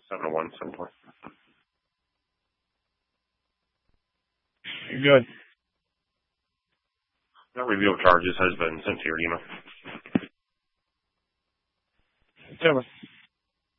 701, 720. Good. That review of charges has been sent to your email. Super.